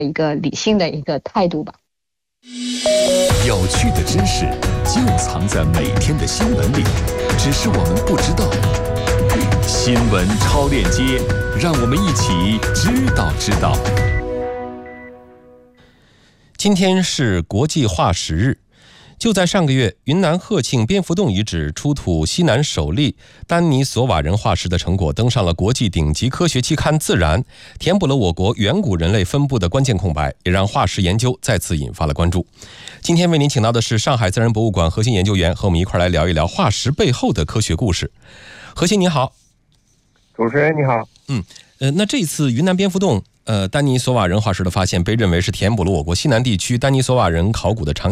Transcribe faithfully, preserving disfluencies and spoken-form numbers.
一个理性的一个态度吧。 有趣的知识就藏在每天的新闻里，只是我们不知道。新闻超链接，让我们一起知道知道。 今天是国际化石日。就在上个月，云南鹤庆蝙蝠洞遗址出土西南首例丹尼索瓦人化石的成果登上了国际顶级科学期刊《自然》，填补了我国远古人类分布的关键空白，也让化石研究再次引发了关注。今天为您请到的是上海自然博物馆核心研究员，和我们一块来聊一聊化石背后的科学故事。核心你好。 主持人你好。 嗯，呃，那这一次云南蝙蝠洞呃丹尼索瓦人化石的发现，被认为是填补了我国西南地区丹尼索瓦人考古的长